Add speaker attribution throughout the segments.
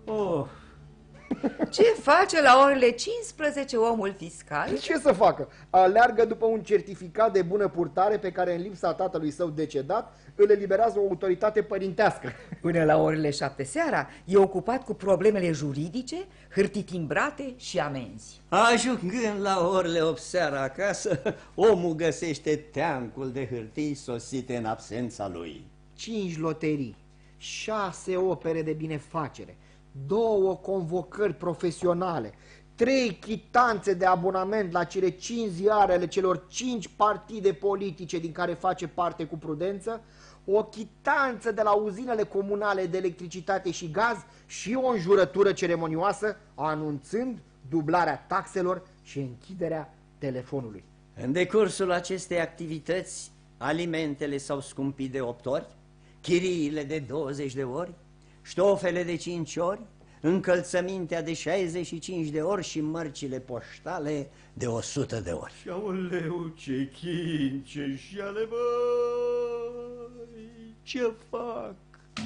Speaker 1: Oh.
Speaker 2: Ce face la orele 15 omul fiscal?
Speaker 3: Ce să facă? Aleargă după un certificat de bună purtare pe care, în lipsa tatălui său decedat, îl eliberează o autoritate părintească.
Speaker 2: Până la orele 7 seara e ocupat cu problemele juridice, hârtii timbrate și amenzi.
Speaker 1: Ajungând la orele 8 seara acasă, omul găsește teancul de hârtii sosite în absența lui.
Speaker 3: 5 loterii, 6 opere de binefacere, 2 convocări profesionale, 3 chitanțe de abonament la cele 5 ziare ale celor 5 partide politice din care face parte cu prudență, o chitanță de la uzinele comunale de electricitate și gaz și o înjurătură ceremonioasă anunțând dublarea taxelor și închiderea telefonului.
Speaker 1: În decursul acestei activități, alimentele s-au scumpit de 8 ori, chiriile de 20 de ori, ștofele de 5 ori, încălțămintea de 65 de ori și mărcile poștale de 100 de ori.
Speaker 4: Și aoleu, ce chin, ce șale, băi, ce fac?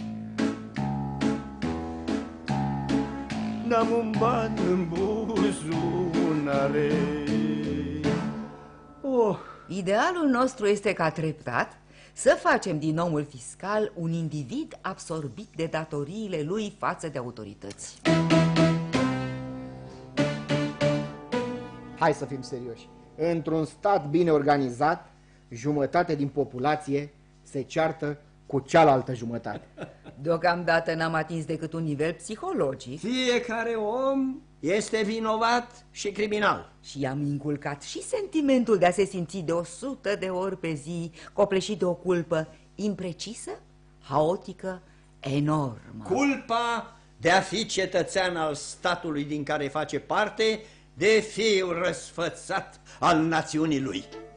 Speaker 4: N-am un ban în buzunare.
Speaker 2: Oh, idealul nostru este ca treptat să facem din omul fiscal un individ absorbit de datoriile lui față de autorități.
Speaker 3: Hai să fim serioși. Într-un stat bine organizat, jumătate din populație se ceartă cu cealaltă jumătate.
Speaker 2: Deocamdată n-am atins decât un nivel psihologic.
Speaker 1: Fiecare om este vinovat și criminal.
Speaker 2: Și i-am inculcat și sentimentul de a se simți de 100 de ori pe zi copleșit de o culpă imprecisă, haotică, enormă.
Speaker 1: Culpa de a fi cetățean al statului din care face parte, de fiul răsfățat al națiunii lui.